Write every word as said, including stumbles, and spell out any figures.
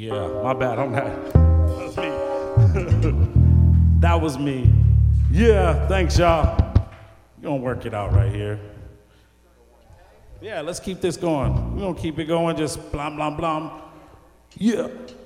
Yeah, my bad on that. That was me. That was me. Yeah, thanks, y'all. We're gonna work it out right here. Yeah, let's keep this going. We're gonna keep it going, just blah, blah, blah. Yeah.